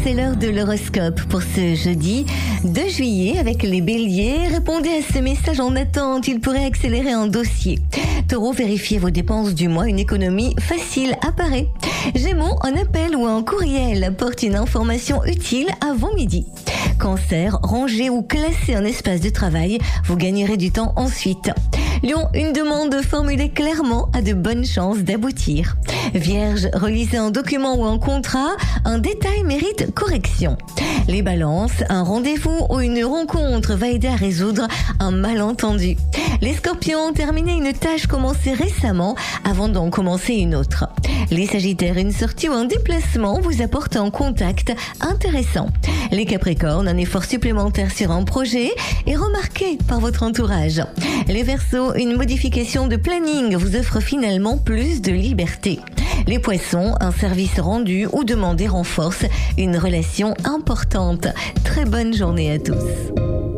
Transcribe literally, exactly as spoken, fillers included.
c'est l'heure de l'horoscope pour ce jeudi deux juillet avec les béliers. Répondez à ce message en attente, il pourrait accélérer un dossier. Taureau, vérifiez vos dépenses du mois, une économie facile apparaît. Gémeaux, un appel ou un courriel apporte une information utile avant midi. Cancer, rangez ou classez un espace de travail, vous gagnerez du temps ensuite. Lion, une demande formulée clairement a de bonnes chances d'aboutir. Vierge, relisez un document ou un contrat, un détail mérite correction. Les balances, un rendez-vous ou une rencontre va aider à résoudre un malentendu. Les scorpions, terminez une tâche commencée récemment avant d'en commencer une autre. Les sagittaires, une sortie ou un déplacement vous apporte un contact intéressant. Les capricornes, un effort supplémentaire sur un projet est remarqué par votre entourage. Les verseaux, une modification de planning vous offre finalement plus de liberté. Les poissons, un service rendu ou demandé renforce une relation importante. Très bonne journée à tous.